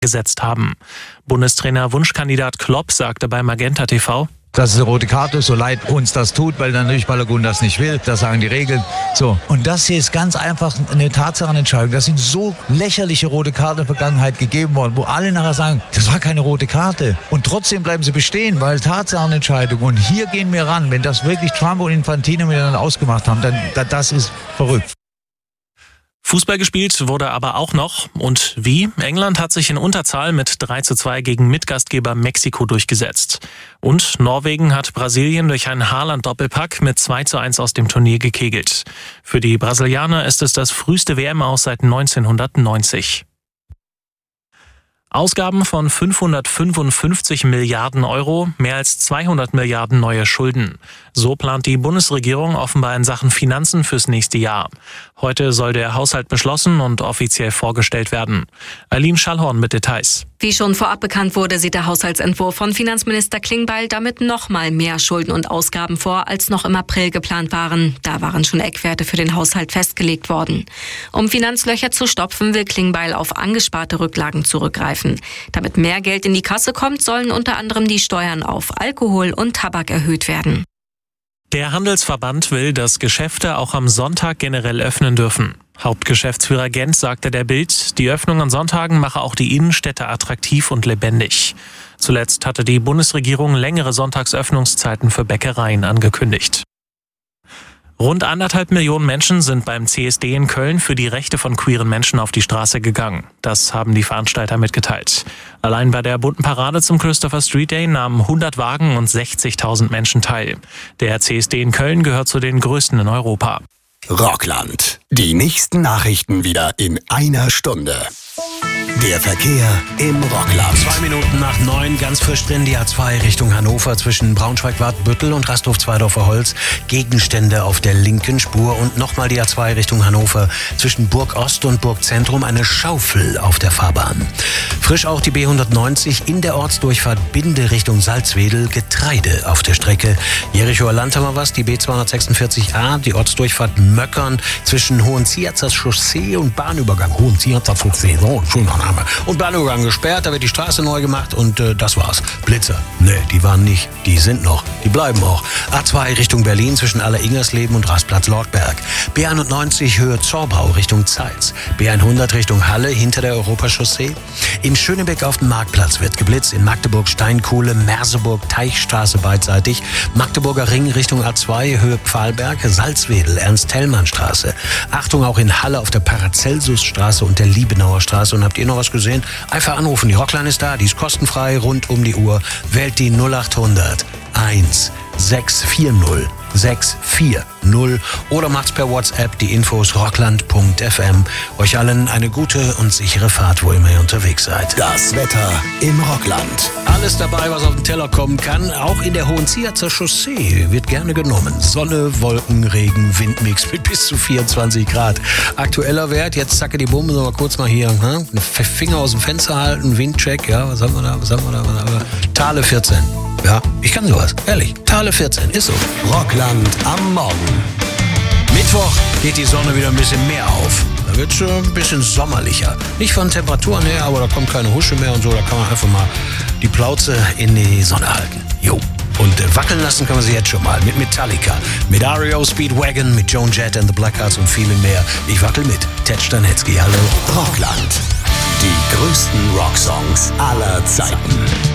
gesetzt haben. Bundestrainer Wunschkandidat Klopp sagte bei Magenta TV: Das ist eine rote Karte, so leid uns das tut, weil dann natürlich Balogun das nicht will. Das sagen die Regeln. So. Und das hier ist ganz einfach eine Tatsachenentscheidung. Das sind so lächerliche rote Karten in der Vergangenheit gegeben worden, wo alle nachher sagen, das war keine rote Karte. Und trotzdem bleiben sie bestehen, weil Tatsachenentscheidung. Und hier gehen wir ran. Wenn das wirklich Trump und Infantino miteinander ausgemacht haben, dann das ist verrückt. Fußball gespielt wurde aber auch noch. Und wie? England hat sich in Unterzahl mit 3:2 gegen Mitgastgeber Mexiko durchgesetzt. Und Norwegen hat Brasilien durch einen Haaland-Doppelpack mit 2:1 aus dem Turnier gekegelt. Für die Brasilianer ist es das früheste WM-Aus seit 1990. Ausgaben von 555 Milliarden Euro, mehr als 200 Milliarden neue Schulden. So plant die Bundesregierung offenbar in Sachen Finanzen fürs nächste Jahr. Heute soll der Haushalt beschlossen und offiziell vorgestellt werden. Aline Schallhorn mit Details. Wie schon vorab bekannt wurde, sieht der Haushaltsentwurf von Finanzminister Klingbeil damit nochmal mehr Schulden und Ausgaben vor, als noch im April geplant waren. Da waren schon Eckwerte für den Haushalt festgelegt worden. Um Finanzlöcher zu stopfen, will Klingbeil auf angesparte Rücklagen zurückgreifen. Damit mehr Geld in die Kasse kommt, sollen unter anderem die Steuern auf Alkohol und Tabak erhöht werden. Der Handelsverband will, dass Geschäfte auch am Sonntag generell öffnen dürfen. Hauptgeschäftsführer Gent sagte der Bild, die Öffnung an Sonntagen mache auch die Innenstädte attraktiv und lebendig. Zuletzt hatte die Bundesregierung längere Sonntagsöffnungszeiten für Bäckereien angekündigt. Rund 1,5 Millionen Menschen sind beim CSD in Köln für die Rechte von queeren Menschen auf die Straße gegangen. Das haben die Veranstalter mitgeteilt. Allein bei der bunten Parade zum Christopher Street Day nahmen 100 Wagen und 60.000 Menschen teil. Der CSD in Köln gehört zu den größten in Europa. Rockland. Die nächsten Nachrichten wieder in einer Stunde. Der Verkehr im Rockland. 2 Minuten nach 9, ganz frisch drin, die A2 Richtung Hannover zwischen Braunschweig-Wadenbüttel und Rasthof-Zweidorfer Holz. Gegenstände auf der linken Spur und nochmal die A2 Richtung Hannover zwischen Burg Ost und Burg Zentrum, eine Schaufel auf der Fahrbahn. Frisch auch die B190 in der Ortsdurchfahrt Binde Richtung Salzwedel, Getreide auf der Strecke. Jerichoer Land haben wir was, die B246a, die Ortsdurchfahrt Möckern zwischen Hohenziazers Chaussee und Bahnübergang. Hohenziazers Chaussee, so, schöner Name. Und Bahnübergang gesperrt, da wird die Straße neu gemacht und das war's. Blitzer, nee, die waren nicht, die sind noch, die bleiben auch. A2 Richtung Berlin zwischen Aller-Ingersleben und Rastplatz Lortberg. B91 Höhe Zorbau Richtung Zeitz. B100 Richtung Halle hinter der Europachaussee. In Schönebeck auf dem Marktplatz wird geblitzt. In Magdeburg Steinkuhle, Merseburg, Teichstraße beidseitig. Magdeburger Ring Richtung A2 Höhe Pfahlberg, Salzwedel, Ernst-Hellmann-Straße. Achtung auch in Halle auf der Paracelsusstraße und der Liebenauer Straße. Und habt ihr noch was gesehen? Einfach anrufen. Die Rockline ist da, die ist kostenfrei, rund um die Uhr. Wählt die 0800 1640 640 oder macht's per WhatsApp, die Infos rockland.fm. Euch allen eine gute und sichere Fahrt, wo immer ihr unterwegs seid. Das Wetter im Rockland. Alles dabei, was auf den Teller kommen kann. Auch in der Hohenziazzer Chaussee wird gerne genommen. Sonne, Wolken, Regen, Windmix mit bis zu 24 Grad. Aktueller Wert, jetzt zacke die Bombe, so mal kurz mal hier, Finger aus dem Fenster halten, Windcheck, ja, was haben wir da? Thale 14. Ja, ich kann sowas, ehrlich. Thale 14, ist so. Rockland am Morgen. Mittwoch geht die Sonne wieder ein bisschen mehr auf. Da wird es schon ein bisschen sommerlicher. Nicht von Temperaturen her, aber da kommt keine Husche mehr und so. Da kann man einfach mal die Plauze in die Sonne halten. Jo. Und wackeln lassen kann man sie jetzt schon mal mit Metallica, mit REO Speedwagon, mit Joan Jett and the Blackhearts und vielem mehr. Ich wackel mit. Ted Stanetzky, hallo. Rockland. Die größten Rocksongs aller Zeiten.